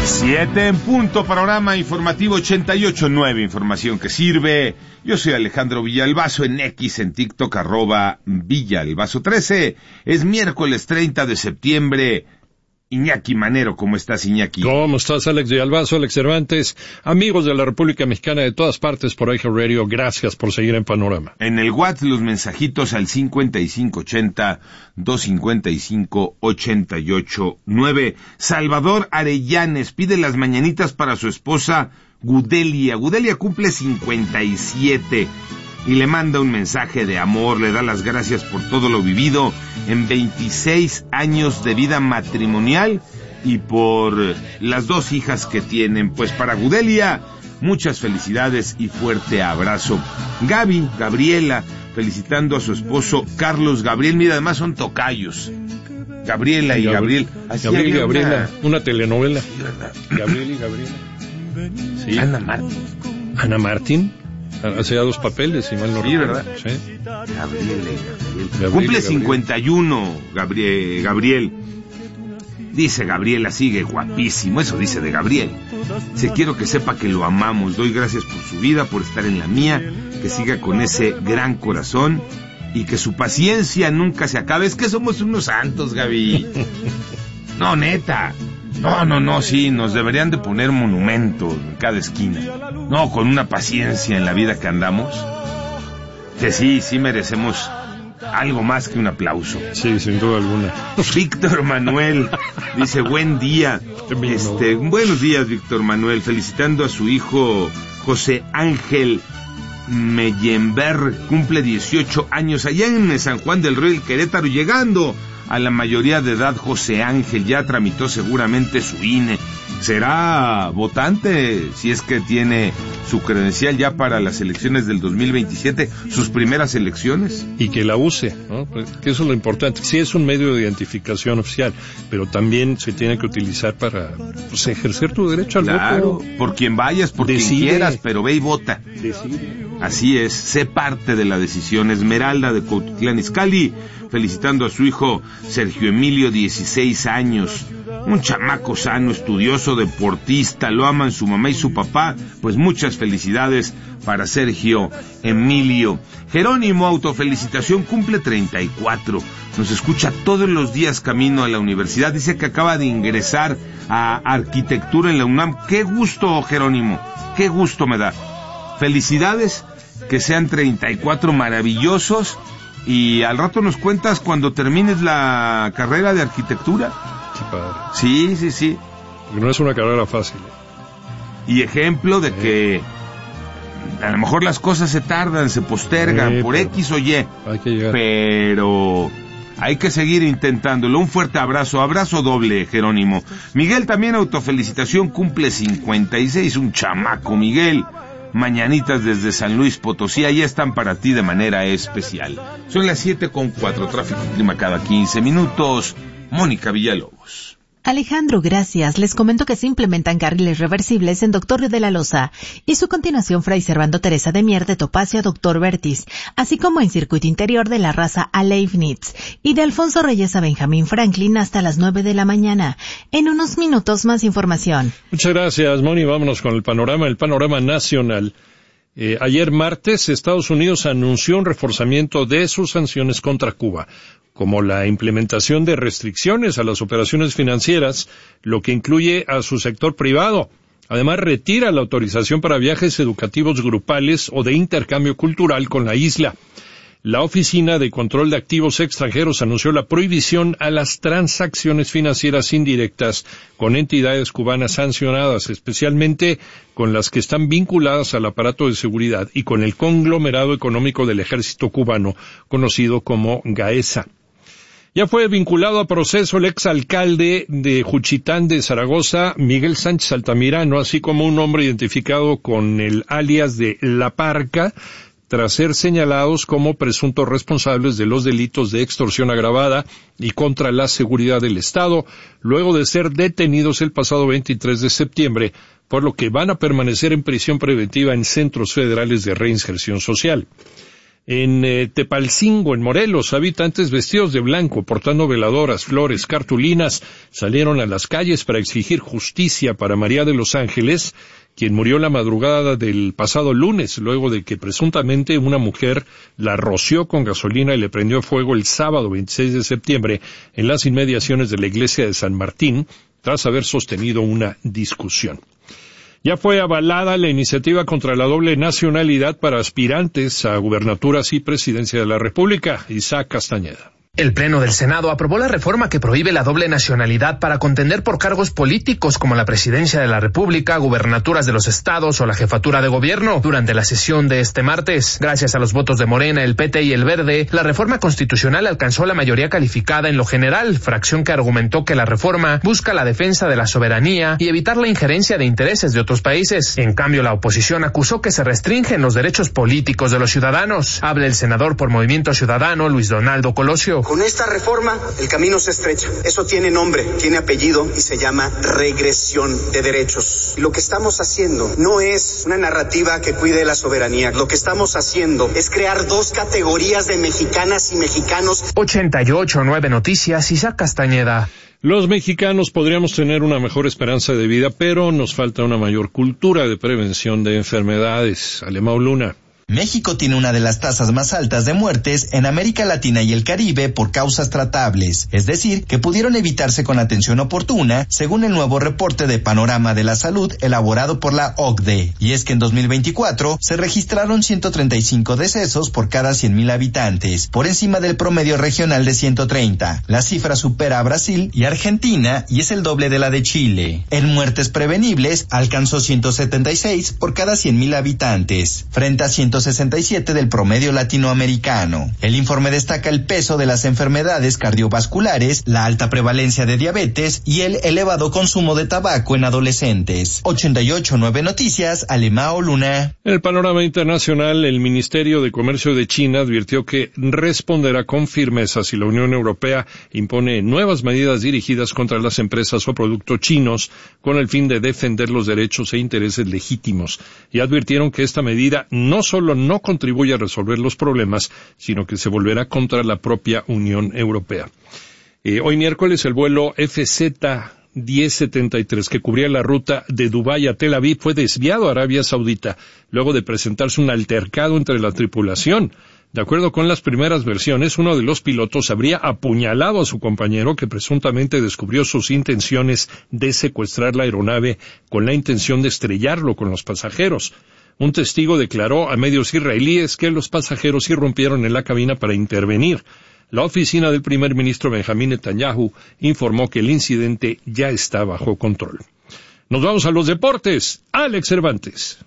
7 en punto, panorama informativo 88.9, información que sirve. Yo soy Alejandro Villalbazo, en X, en TikTok, @Villalbazo13. Es miércoles 30 de septiembre. Iñaki Manero, ¿cómo estás, Iñaki? ¿Cómo estás, Alex Villalbazo, Alex Cervantes? Amigos de la República Mexicana de todas partes por iHeartRadio, gracias por seguir en Panorama. En el WhatsApp, los mensajitos al 5580-255-88.9. Salvador Arellanes pide las mañanitas para su esposa Gudelia. Gudelia cumple 57 y le manda un mensaje de amor, le da las gracias por todo lo vivido en 26 años de vida matrimonial y por las 2 hijas que tienen. Pues para Gudelia, muchas felicidades y fuerte abrazo. Gabriela, felicitando a su esposo Carlos Gabriel. Mira, además son tocayos. Gabriela y Gabriel. Gabriel y Gabriela, una telenovela. Sí, ¿verdad? Gabriel y Gabriela. Sí. Ana Martín. Hacía 2 papeles, si mal no recuerdo. ¿Verdad? Sí. Gabriel. Cumple 51, Gabriel. Dice Gabriela, sigue guapísimo, eso dice de Gabriel. Dice, quiero que sepa que lo amamos, doy gracias por su vida, por estar en la mía, que siga con ese gran corazón y que su paciencia nunca se acabe. Es que somos unos santos, Gaby. No, neta. No, sí, nos deberían de poner monumento en cada esquina. No, con una paciencia en la vida que andamos. Que sí merecemos algo más que un aplauso. Sí, sin duda alguna. Víctor Manuel dice, buen día. Buenos días, Víctor Manuel, felicitando a su hijo José Ángel Mellenberg, cumple 18 años allá en San Juan del Río, el Querétaro, llegando a la mayoría de edad. José Ángel ya tramitó seguramente su INE. Será votante si es que tiene su credencial ya para las elecciones del 2027, sus primeras elecciones. Y que la use, ¿no? Pues que eso es lo importante. Sí es un medio de identificación oficial, pero también se tiene que utilizar para ejercer tu derecho al voto. Claro, por quien vayas, por quien quieras, pero ve y vota. Decide. Así es, sé parte de la decisión. Esmeralda de Cuautitlán Izcalli, felicitando a su hijo Sergio Emilio, 16 años. Un chamaco sano, estudioso, deportista, lo aman su mamá y su papá. Pues muchas felicidades para Sergio Emilio. Jerónimo, autofelicitación, cumple 34. Nos escucha todos los días camino a la universidad. Dice que acaba de ingresar a arquitectura en la UNAM. Qué gusto, Jerónimo, qué gusto me da. Felicidades, que sean 34 maravillosos. Y al rato nos cuentas cuando termines la carrera de arquitectura. Qué padre. Sí. Porque no es una carrera fácil. Y ejemplo de que a lo mejor las cosas se tardan, se postergan por X o Y. Hay que llegar. Pero hay que seguir intentándolo. Un fuerte abrazo doble, Jerónimo. Miguel también, autofelicitación, cumple 56, un chamaco, Miguel. Mañanitas desde San Luis Potosí, ahí están para ti de manera especial. Son las 7:04, tráfico y clima cada 15 minutos. Mónica Villalobos. Alejandro, gracias. Les comento que se implementan carriles reversibles en Doctor de la Loza y su continuación Fray Servando Teresa de Mier de Topacio a Doctor Vertis, así como en circuito interior de la Raza a Leibniz y de Alfonso Reyes a Benjamín Franklin hasta las 9 de la mañana. En unos minutos más información. Muchas gracias, Moni. Vámonos con el panorama nacional. Ayer martes, Estados Unidos anunció un reforzamiento de sus sanciones contra Cuba, como la implementación de restricciones a las operaciones financieras, lo que incluye a su sector privado. Además, retira la autorización para viajes educativos grupales o de intercambio cultural con la isla. La Oficina de Control de Activos Extranjeros anunció la prohibición a las transacciones financieras indirectas con entidades cubanas sancionadas, especialmente con las que están vinculadas al aparato de seguridad y con el conglomerado económico del ejército cubano, conocido como GAESA. Ya fue vinculado a proceso el exalcalde de Juchitán de Zaragoza, Miguel Sánchez Altamirano, así como un hombre identificado con el alias de La Parca, tras ser señalados como presuntos responsables de los delitos de extorsión agravada y contra la seguridad del Estado, luego de ser detenidos el pasado 23 de septiembre, por lo que van a permanecer en prisión preventiva en centros federales de reinserción social. En Tepalcingo, en Morelos, habitantes vestidos de blanco, portando veladoras, flores, cartulinas, salieron a las calles para exigir justicia para María de los Ángeles, quien murió la madrugada del pasado lunes, luego de que presuntamente una mujer la roció con gasolina y le prendió fuego el sábado 26 de septiembre en las inmediaciones de la iglesia de San Martín, tras haber sostenido una discusión. Ya fue avalada la iniciativa contra la doble nacionalidad para aspirantes a gubernaturas y presidencia de la República. Isaac Castañeda. El Pleno del Senado aprobó la reforma que prohíbe la doble nacionalidad para contender por cargos políticos como la presidencia de la República, gubernaturas de los estados o la jefatura de gobierno. Durante la sesión de este martes, gracias a los votos de Morena, el PT y el Verde, la reforma constitucional alcanzó la mayoría calificada en lo general, fracción que argumentó que la reforma busca la defensa de la soberanía y evitar la injerencia de intereses de otros países. En cambio, la oposición acusó que se restringen los derechos políticos de los ciudadanos. Habla el senador por Movimiento Ciudadano, Luis Donaldo Colosio. Con esta reforma, el camino se estrecha. Eso tiene nombre, tiene apellido y se llama regresión de derechos. Y lo que estamos haciendo no es una narrativa que cuide la soberanía. Lo que estamos haciendo es crear dos categorías de mexicanas y mexicanos. 88.9 Noticias, Isaac Castañeda. Los mexicanos podríamos tener una mejor esperanza de vida, pero nos falta una mayor cultura de prevención de enfermedades. Alemão Luna. México tiene una de las tasas más altas de muertes en América Latina y el Caribe por causas tratables, es decir, que pudieron evitarse con atención oportuna, según el nuevo reporte de Panorama de la Salud elaborado por la OCDE. Y es que en 2024 se registraron 135 decesos por cada 100,000 habitantes, por encima del promedio regional de 130. La cifra supera a Brasil y Argentina y es el doble de la de Chile. En muertes prevenibles alcanzó 176 por cada 100,000 habitantes, frente a 167 del promedio latinoamericano. El informe destaca el peso de las enfermedades cardiovasculares, la alta prevalencia de diabetes y el elevado consumo de tabaco en adolescentes. 88.9 Noticias, Alemão Luna. En el panorama internacional, el Ministerio de Comercio de China advirtió que responderá con firmeza si la Unión Europea impone nuevas medidas dirigidas contra las empresas o productos chinos con el fin de defender los derechos e intereses legítimos, y advirtieron que esta medida no solo no contribuye a resolver los problemas, sino que se volverá contra la propia Unión Europea. Hoy miércoles el vuelo FZ-1073 que cubría la ruta de Dubái a Tel Aviv fue desviado a Arabia Saudita, luego de presentarse un altercado entre la tripulación. De acuerdo con las primeras versiones, uno de los pilotos habría apuñalado a su compañero, que presuntamente descubrió sus intenciones de secuestrar la aeronave con la intención de estrellarlo con los pasajeros. Un testigo declaró a medios israelíes que los pasajeros irrumpieron en la cabina para intervenir. La oficina del primer ministro Benjamín Netanyahu informó que el incidente ya está bajo control. Nos vamos a los deportes. Alex Cervantes.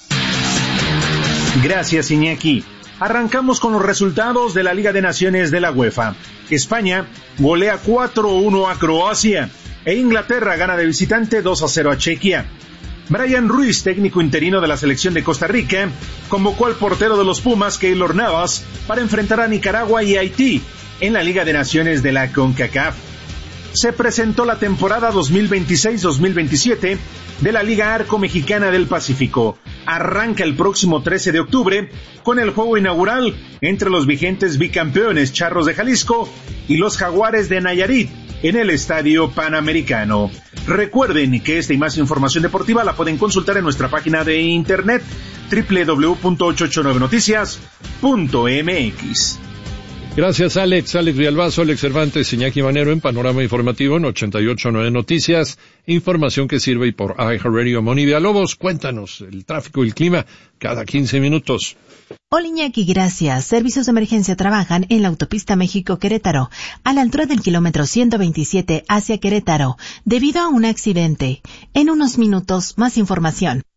Gracias, Iñaki. Arrancamos con los resultados de la Liga de Naciones de la UEFA. España golea 4-1 a Croacia e Inglaterra gana de visitante 2-0 a Chequia. Brian Ruiz, técnico interino de la selección de Costa Rica, convocó al portero de los Pumas, Keylor Navas, para enfrentar a Nicaragua y Haití en la Liga de Naciones de la CONCACAF. Se presentó la temporada 2026-2027 de la Liga Arco Mexicana del Pacífico. Arranca el próximo 13 de octubre con el juego inaugural entre los vigentes bicampeones Charros de Jalisco y los Jaguares de Nayarit en el Estadio Panamericano. Recuerden que esta y más información deportiva la pueden consultar en nuestra página de internet www.889noticias.mx. Gracias, Alex Villalbazo, Alex Cervantes, Iñaki Manero en Panorama Informativo en 88.9 Noticias. Información que sirve y por iHeartRadio. Moni Villalobos, cuéntanos el tráfico y el clima cada 15 minutos. Hola Iñaki, gracias. Servicios de emergencia trabajan en la autopista México-Querétaro, a la altura del kilómetro 127 hacia Querétaro, debido a un accidente. En unos minutos, más información.